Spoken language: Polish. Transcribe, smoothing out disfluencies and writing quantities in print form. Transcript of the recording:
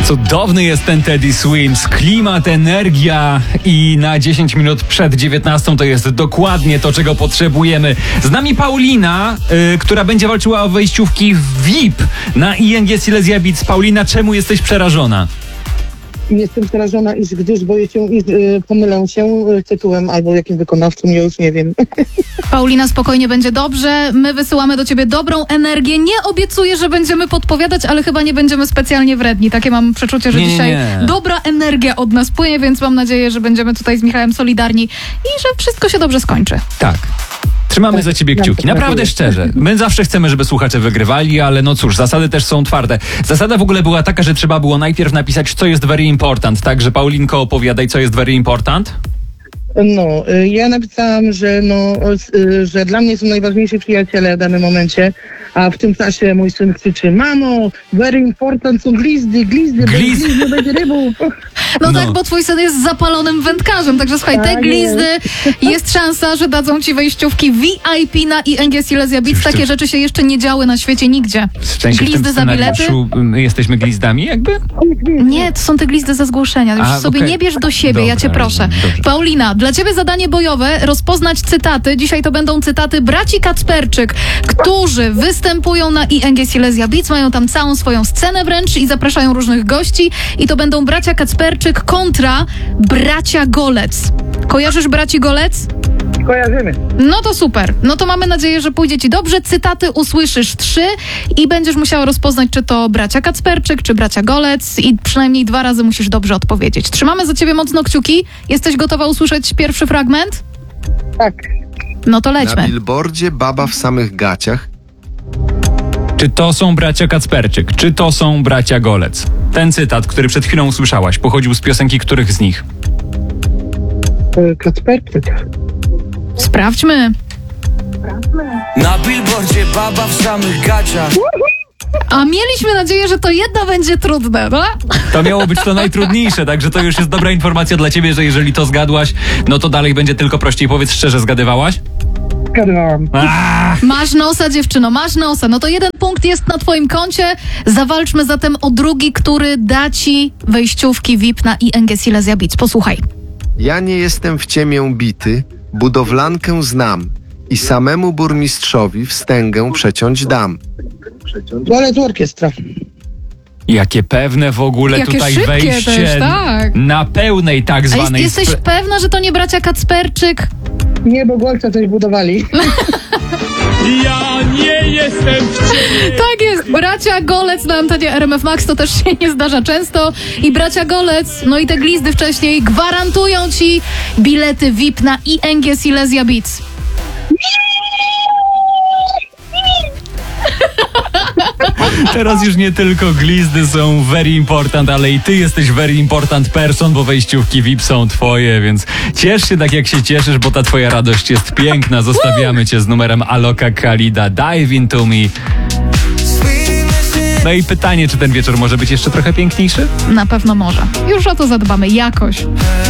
Cudowny jest ten Teddy Swims, klimat, energia i na 10 minut przed 19 to jest dokładnie to, czego potrzebujemy. Z nami Paulina, która będzie walczyła o wejściówki VIP na ING Silesia Beats. Paulina, czemu jesteś przerażona? Jestem przerażona, gdyż boję się, iż pomylę się tytułem albo jakim wykonawcą, ja już nie wiem. Paulina, spokojnie, będzie dobrze. My wysyłamy do ciebie dobrą energię. Nie obiecuję, że będziemy podpowiadać, ale chyba nie będziemy specjalnie wredni. Takie mam przeczucie, że dzisiaj dobra energia od nas płynie, więc mam nadzieję, że będziemy tutaj z Michałem solidarni i że wszystko się dobrze skończy. Tak. Trzymamy za ciebie kciuki. Naprawdę szczerze. My zawsze chcemy, żeby słuchacze wygrywali, ale no cóż, zasady też są twarde. Zasada w ogóle była taka, że trzeba było najpierw napisać, co jest very important. Także Paulinko, opowiadaj, co jest very important. No, ja napisałam, że dla mnie są najważniejsi przyjaciele w danym momencie, a w tym czasie mój syn krzyczy: mamo, very important są glizdy, glizdy będzie rybą. No tak, bo twój syn jest zapalonym wędkarzem, także słuchaj, te glizdy, jest szansa, że dadzą ci wejściówki VIP na ING Silesia Beats. Takie rzeczy się jeszcze nie działy na świecie nigdzie. Glizdy za bilety? Jesteśmy glizdami jakby? Nie, to są te glizdy za zgłoszenia. Już sobie nie bierz do siebie, ja cię proszę. Dobrze. Paulina, dla ciebie zadanie bojowe, rozpoznać cytaty. Dzisiaj to będą cytaty braci Kacperczyk, którzy występują na ING Silesia Beats, mają tam całą swoją scenę wręcz i zapraszają różnych gości. I to będą bracia Kacperczyk kontra bracia Golec. Kojarzysz braci Golec? Kojarzymy. No to super. No to mamy nadzieję, że pójdzie ci dobrze. Cytaty usłyszysz 3 i będziesz musiała rozpoznać, czy to bracia Kacperczyk, czy bracia Golec i przynajmniej 2 razy musisz dobrze odpowiedzieć. Trzymamy za ciebie mocno kciuki. Jesteś gotowa usłyszeć pierwszy fragment? Tak. No to lećmy. Na billboardzie baba w samych gaciach. Czy to są bracia Kacperczyk? Czy to są bracia Golec? Ten cytat, który przed chwilą usłyszałaś, pochodził z piosenki których z nich? Kacperczyk. Sprawdźmy. Na billboardzie baba w samych gaciach. A mieliśmy nadzieję, że to jedno będzie trudne, no? To miało być to najtrudniejsze, także to już jest dobra informacja dla ciebie, że jeżeli to zgadłaś, no to dalej będzie tylko prościej. Powiedz szczerze, zgadywałaś? Zgadywałam. Masz nosa, dziewczyno, masz nosa. No to 1 punkt jest na twoim koncie. Zawalczmy zatem o drugi, który da ci wejściówki VIP na ING Silesia Beats. Posłuchaj. Ja nie jestem w ciemię bity, budowlankę znam i samemu burmistrzowi wstęgę przeciąć dam. Ale to orkiestra. Jakie pewne w ogóle Jakie tutaj szybkie wejście też, tak. na pełnej tak zwanej... Jesteś pewna, że to nie bracia Kacperczyk? Nie, bo Golca coś budowali. Ja nie jestem w ciebie. Tak jest, bracia Golec na antenie RMF Max, to też się nie zdarza często. I bracia Golec, no i te glizdy wcześniej gwarantują ci bilety VIP na ING Silesia Beats. Teraz już nie tylko glizdy są very important, ale i ty jesteś very important person, bo wejściówki VIP są twoje, więc ciesz się tak jak się cieszysz, bo ta twoja radość jest piękna. Zostawiamy cię z numerem Aloka Khalida, Dive Into Me. No i pytanie, czy ten wieczór może być jeszcze trochę piękniejszy? Na pewno może. Już o to zadbamy jakoś.